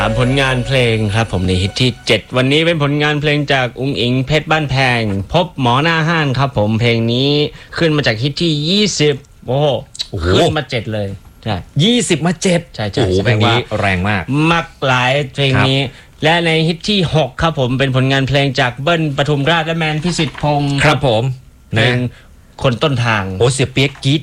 ผลงานเพลงครับผมในฮิตที่ 7 วันนี้เป็นผลงานเพลงจากอุ๋งอิงเพชรบ้านแพงพบหมอหน้าห้านครับผมเพลงนี้ขึ้นมาจากฮิตที่20โอ้โหขึ้นมา7เลยใช่ 20 มา7 ใช่โอ้โหเพลงนี้แรงมากมักหลายเพลงนี้และในฮิตที่6ครับผมเป็นผลงานเพลงจากเบิ้ลปทุมราชและแมนพิสิทธิ์พงศ์ครับผมเพลงคนต้นทางโอ้เสียเปียกกรีด